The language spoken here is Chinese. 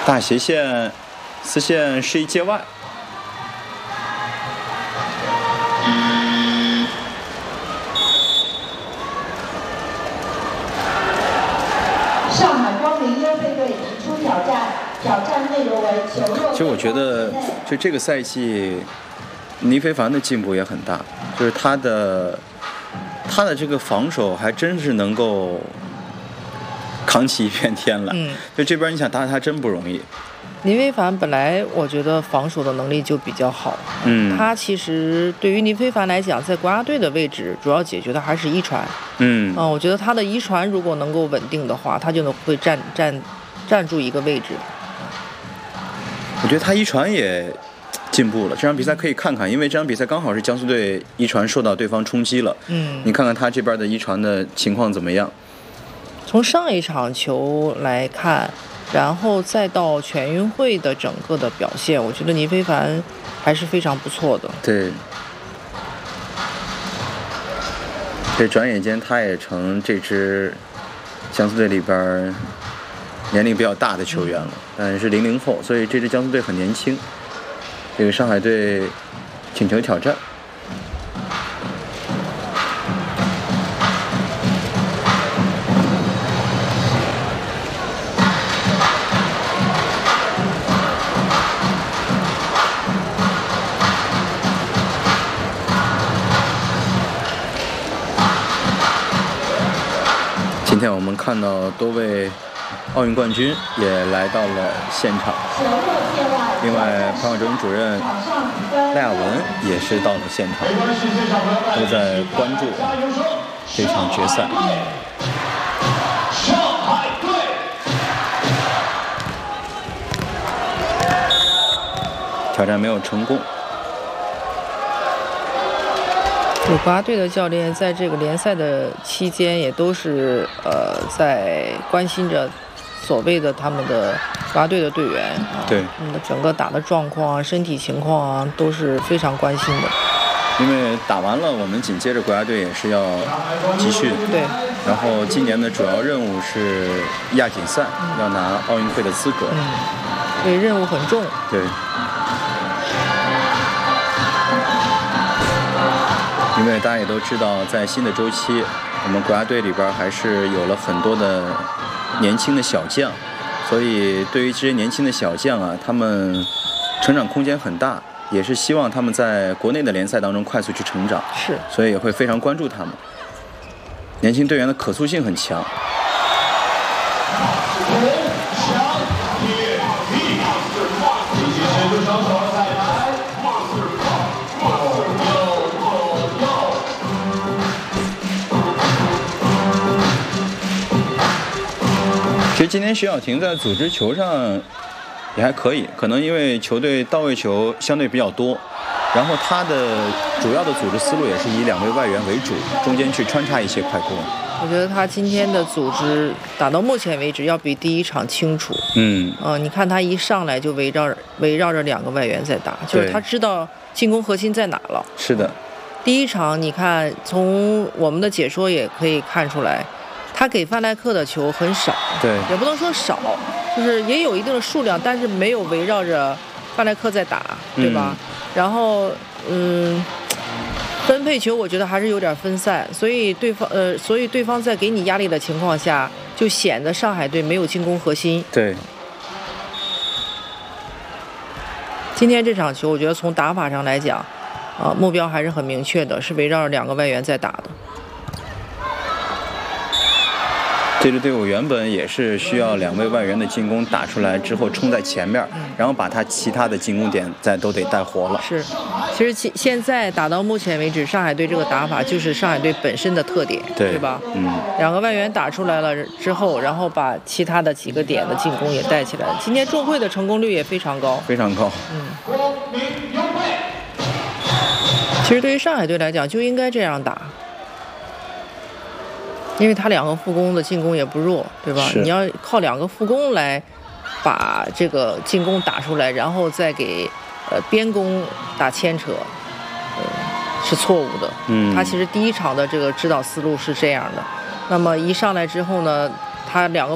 大斜线丝线示意界外。 上海光明优配队提出挑战内容为球落。 其实我觉得，就这个赛季，倪非凡的进步也很大，就是他的这个防守还真是能够扛起一片天来。就这边你想打他真不容易。 倪非凡本来我觉得防守的能力就比较好，他其实对于倪非凡来讲，在国家队的位置主要解决的还是一传。我觉得他的一传如果能够稳定的话，他就能会站住一个位置。 我觉得他一传也进步了，这场比赛可以看看，因为这场比赛刚好是江苏队一传受到对方冲击了。你看看他这边的一传的情况怎么样？ 从上一场球来看，然后再到全运会的整个的表现，我觉得倪非凡还是非常不错的。 对，这转眼间他也成这支江苏队里边年龄比较大的球员了，但是00后，所以这支江苏队很年轻。这个上海队请求挑战。今天我们看到多位奥运冠军也来到了现场，另外潘晓忠主任赖亚文也是到了现场，都在关注这场决赛。挑战没有成功。 国家队的教练在这个联赛的期间也都是在关心着所谓的他们的国家队的队员， 对， 整个打的状况啊、身体情况啊都是非常关心的。 因为打完了，我们紧接着国家队也是要集训， 对。 然后今年的主要任务是亚锦赛，要拿奥运会的资格。 对，任务很重。 对。因为大家也都知道，在新的周期，我们国家队里边还是有了很多的年轻的小将，所以对于这些年轻的小将啊，他们成长空间很大，也是希望他们在国内的联赛当中快速去成长， 是， 所以也会非常关注他们。年轻队员的可塑性很强。其实今天徐晓婷在组织球上也还可以，可能因为球队到位球相对比较多，然后他的主要的组织思路也是以2位外援为主，中间去穿插一些快攻。 我觉得他今天的组织打到目前为止要比第一场清楚。你看他一上来就围绕着2个外援在打，就是他知道进攻核心在哪了。 是的。 第一场你看从我们的解说也可以看出来，他给范戴克的球很少， 对， 也不能说少，就是也有一定的数量，但是没有围绕着范戴克在打，对吧？然后分配球我觉得还是有点分散，所以对方在给你压力的情况下，就显得上海队没有进攻核心。 对。 今天这场球，我觉得从打法上来讲，目标还是很明确的，是围绕着2个外援在打的。 这支队伍原本也是需要2位外援的进攻打出来之后冲在前面，然后把他其他的进攻点都得带活了。 是，其实现在打到目前为止，上海队这个打法就是上海队本身的特点，对吧？2个外援打出来了之后，然后把其他的几个点的进攻也带起来了。今天中会的成功率也非常高， 非常高。 其实对于上海队来讲，就应该这样打。因为他2个副攻的进攻也不弱，对吧？你要靠2个副攻来把这个进攻打出来，然后再给边攻打牵扯，是错误的。他其实第一场的这个指导思路是这样的。那么一上来之后呢，他2个